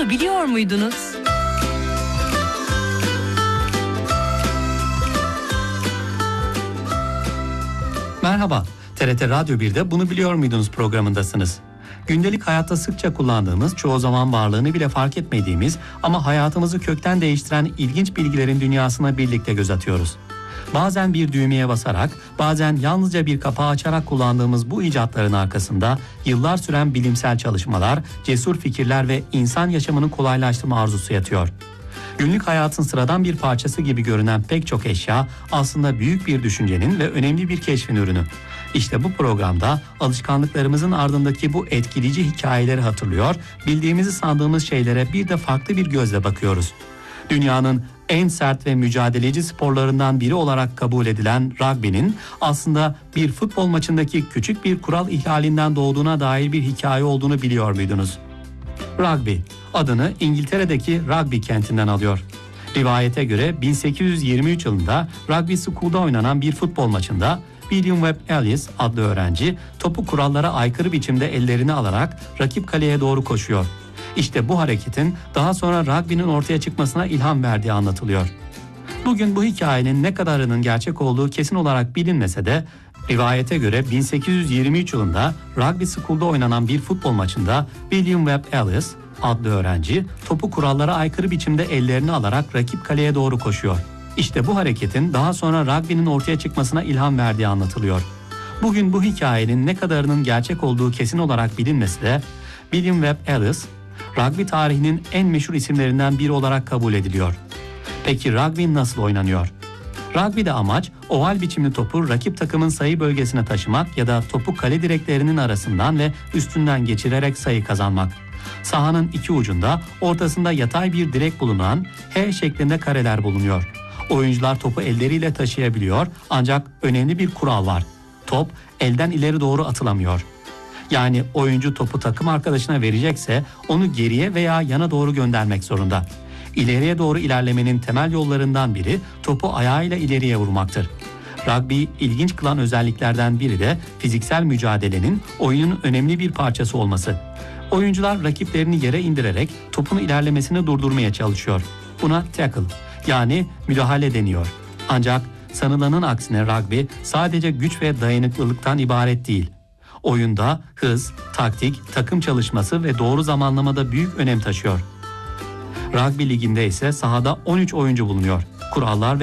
Bunu biliyor muydunuz? Merhaba, TRT Radyo 1'de Bunu Biliyor Muydunuz programındasınız. Gündelik hayatta sıkça kullandığımız, çoğu zaman varlığını bile fark etmediğimiz ama hayatımızı kökten değiştiren ilginç bilgilerin dünyasına birlikte göz atıyoruz. Bazen bir düğmeye basarak, bazen yalnızca bir kapağı açarak kullandığımız bu icatların arkasında yıllar süren bilimsel çalışmalar, cesur fikirler ve insan yaşamını kolaylaştırma arzusu yatıyor. Günlük hayatın sıradan bir parçası gibi görünen pek çok eşya aslında büyük bir düşüncenin ve önemli bir keşfin ürünü. İşte bu programda alışkanlıklarımızın ardındaki bu etkileyici hikayeleri hatırlıyor, bildiğimizi sandığımız şeylere bir de farklı bir gözle bakıyoruz. Dünyanın en sert ve mücadeleci sporlarından biri olarak kabul edilen rugby'nin aslında bir futbol maçındaki küçük bir kural ihlalinden doğduğuna dair bir hikaye olduğunu biliyor muydunuz? Rugby adını İngiltere'deki Rugby kentinden alıyor. Rivayete göre 1823 yılında Rugby School'da oynanan bir futbol maçında William Webb Ellis adlı öğrenci topu kurallara aykırı biçimde ellerini alarak rakip kaleye doğru koşuyor. İşte bu hareketin daha sonra rugby'nin ortaya çıkmasına ilham verdiği anlatılıyor. Bugün bu hikayenin ne kadarının gerçek olduğu kesin olarak bilinmese de rivayete göre 1823 yılında Rugby School'da oynanan bir futbol maçında William Webb Ellis adlı öğrenci topu kurallara aykırı biçimde ellerini alarak rakip kaleye doğru koşuyor. İşte bu hareketin daha sonra rugby'nin ortaya çıkmasına ilham verdiği anlatılıyor. Bugün bu hikayenin ne kadarının gerçek olduğu kesin olarak bilinmese de William Webb Ellis rugby tarihinin en meşhur isimlerinden biri olarak kabul ediliyor. Peki rugby nasıl oynanıyor? Rugby'de amaç oval biçimli topu rakip takımın sayı bölgesine taşımak ya da topu kale direklerinin arasından ve üstünden geçirerek sayı kazanmak. Sahanın iki ucunda ortasında yatay bir direk bulunan H şeklinde kareler bulunuyor. Oyuncular topu elleriyle taşıyabiliyor ancak önemli bir kural var. Top elden ileri doğru atılamıyor. Yani oyuncu topu takım arkadaşına verecekse onu geriye veya yana doğru göndermek zorunda. İleriye doğru ilerlemenin temel yollarından biri topu ayağıyla ileriye vurmaktır. Rugby'yi ilginç kılan özelliklerden biri de fiziksel mücadelenin oyunun önemli bir parçası olması. Oyuncular rakiplerini yere indirerek topun ilerlemesini durdurmaya çalışıyor. Buna tackle yani müdahale deniyor. Ancak sanılanın aksine rugby sadece güç ve dayanıklılıktan ibaret değil. Oyunda hız, taktik, takım çalışması ve doğru zamanlamada büyük önem taşıyor. Rugby liginde ise sahada 13 oyuncu bulunuyor. Kurallar ve